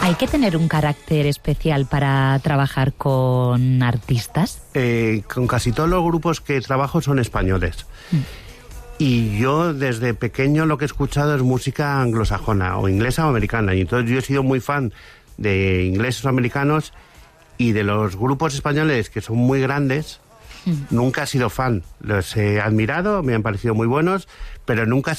¿Hay que tener un carácter especial para trabajar con artistas? Con casi todos los grupos que trabajo son españoles. Y yo desde pequeño lo que he escuchado es música anglosajona, o inglesa o americana. Y entonces yo he sido muy fan de ingleses o americanos, y de los grupos españoles que son muy grandes, nunca he sido fan. Los he admirado, me han parecido muy buenos, pero nunca